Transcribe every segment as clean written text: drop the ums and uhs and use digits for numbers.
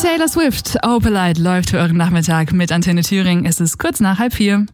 Taylor Swift, Opalite läuft für euren Nachmittag mit Antenne Thüringen. Es ist kurz nach 3:30.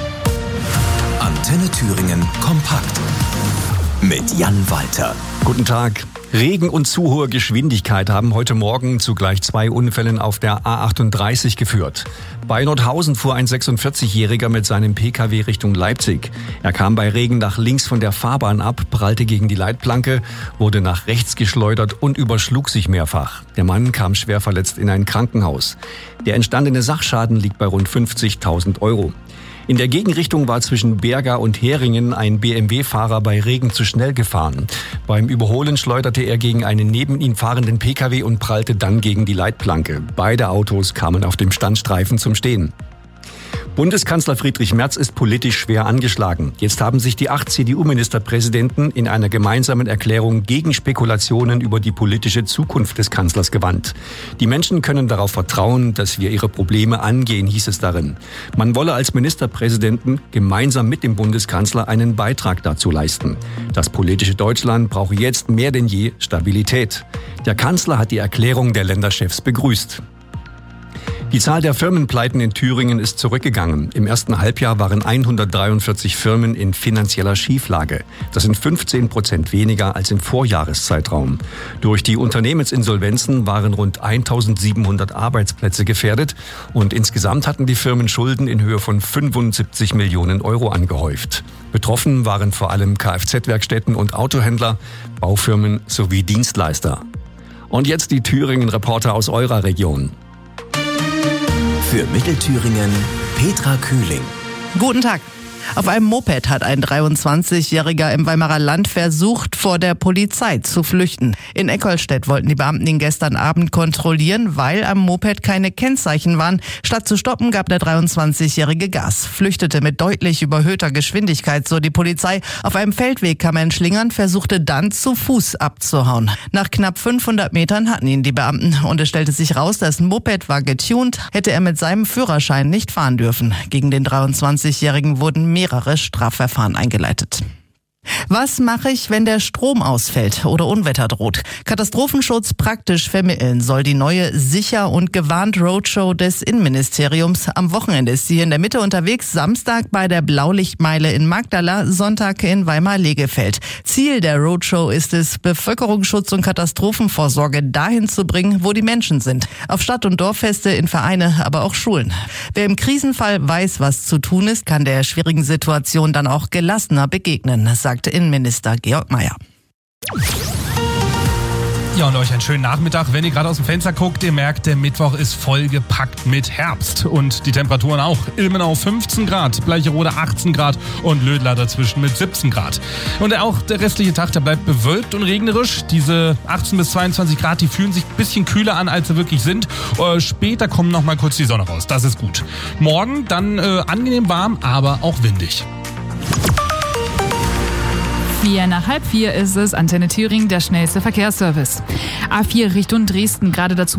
Antenne Thüringen kompakt mit Jan Walter. Guten Tag. Regen und zu hohe Geschwindigkeit haben heute Morgen zu gleich 2 Unfällen auf der A38 geführt. Bei Nordhausen fuhr ein 46-Jähriger mit seinem Pkw Richtung Leipzig. Er kam bei Regen nach links von der Fahrbahn ab, prallte gegen die Leitplanke, wurde nach rechts geschleudert und überschlug sich mehrfach. Der Mann kam schwer verletzt in ein Krankenhaus. Der entstandene Sachschaden liegt bei rund 50.000 Euro. In der Gegenrichtung war zwischen Berga und Heringen ein BMW-Fahrer bei Regen zu schnell gefahren. Beim Überholen schleuderte er gegen einen neben ihm fahrenden Pkw und prallte dann gegen die Leitplanke. Beide Autos kamen auf dem Standstreifen zum Stehen. Bundeskanzler Friedrich Merz ist politisch schwer angeschlagen. Jetzt haben sich die 8 CDU-Ministerpräsidenten in einer gemeinsamen Erklärung gegen Spekulationen über die politische Zukunft des Kanzlers gewandt. Die Menschen können darauf vertrauen, dass wir ihre Probleme angehen, hieß es darin. Man wolle als Ministerpräsidenten gemeinsam mit dem Bundeskanzler einen Beitrag dazu leisten. Das politische Deutschland brauche jetzt mehr denn je Stabilität. Der Kanzler hat die Erklärung der Länderchefs begrüßt. Die Zahl der Firmenpleiten in Thüringen ist zurückgegangen. Im ersten Halbjahr waren 143 Firmen in finanzieller Schieflage. Das sind 15% weniger als im Vorjahreszeitraum. Durch die Unternehmensinsolvenzen waren rund 1.700 Arbeitsplätze gefährdet und insgesamt hatten die Firmen Schulden in Höhe von 75 Millionen Euro angehäuft. Betroffen waren vor allem Kfz-Werkstätten und Autohändler, Baufirmen sowie Dienstleister. Und jetzt die Thüringen-Reporter aus eurer Region. Für Mittelthüringen Petra Kühling. Guten Tag. Auf einem Moped hat ein 23-Jähriger im Weimarer Land versucht, vor der Polizei zu flüchten. In Eckholstedt wollten die Beamten ihn gestern Abend kontrollieren, weil am Moped keine Kennzeichen waren. Statt zu stoppen, gab der 23-Jährige Gas, flüchtete mit deutlich überhöhter Geschwindigkeit, so die Polizei. Auf einem Feldweg kam er in Schlingern, versuchte dann zu Fuß abzuhauen. Nach knapp 500 Metern hatten ihn die Beamten und es stellte sich raus, das Moped war getuned, hätte er mit seinem Führerschein nicht fahren dürfen. Gegen den 23-Jährigen wurden mehrere Strafverfahren eingeleitet. Was mache ich, wenn der Strom ausfällt oder Unwetter droht? Katastrophenschutz praktisch vermitteln soll die neue Sicher und gewarnt Roadshow des Innenministeriums. Am Wochenende ist sie hier in der Mitte unterwegs, Samstag bei der Blaulichtmeile in Magdala, Sonntag in Weimar-Legefeld. Ziel der Roadshow ist es, Bevölkerungsschutz und Katastrophenvorsorge dahin zu bringen, wo die Menschen sind. Auf Stadt- und Dorffeste, in Vereine, aber auch Schulen. Wer im Krisenfall weiß, was zu tun ist, kann der schwierigen Situation dann auch gelassener begegnen, sagte Innenminister Georg Mayer. Ja, und euch einen schönen Nachmittag. Wenn ihr gerade aus dem Fenster guckt, ihr merkt, der Mittwoch ist vollgepackt mit Herbst. Und die Temperaturen auch. Ilmenau 15 Grad, Bleicherode 18 Grad und Lödler dazwischen mit 17 Grad. Und auch der restliche Tag, der bleibt bewölkt und regnerisch. Diese 18 bis 22 Grad, die fühlen sich ein bisschen kühler an, als sie wirklich sind. Später kommt noch mal kurz die Sonne raus. Das ist gut. Morgen dann angenehm warm, aber auch windig. 3:45 ist es, Antenne Thüringen, der schnellste Verkehrsservice. A4 Richtung Dresden, gerade dazu